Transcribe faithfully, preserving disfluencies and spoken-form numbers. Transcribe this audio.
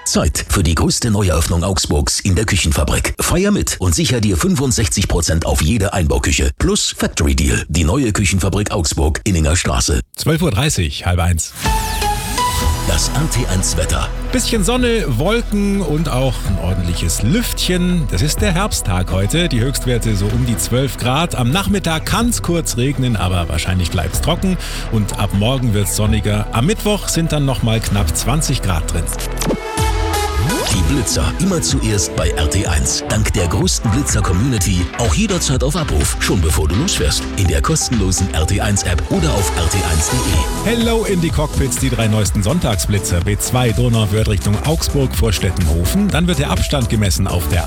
Zeit für die größte Neueröffnung Augsburgs in der Küchenfabrik. Feier mit und sicher dir fünfundsechzig Prozent auf jede Einbauküche. Plus Factory Deal, die neue Küchenfabrik Augsburg, Inninger Straße. zwölf Uhr dreißig, halb eins. Das R T eins Wetter. Bisschen Sonne, Wolken und auch ein ordentliches Lüftchen. Das ist der Herbsttag heute. Die Höchstwerte so um die zwölf Grad. Am Nachmittag kann es kurz regnen, aber wahrscheinlich bleibt es trocken. Und ab morgen wird es sonniger. Am Mittwoch sind dann nochmal knapp zwanzig Grad drin. Die Blitzer immer zuerst bei R T eins. Dank der größten Blitzer-Community auch jederzeit auf Abruf, schon bevor du losfährst. In der kostenlosen R T eins App oder auf r t eins punkt de. Hello in die Cockpits, die drei neuesten Sonntagsblitzer. B zwei Donauwörth Richtung Augsburg vor Stettenhofen. Dann wird der Abstand gemessen auf der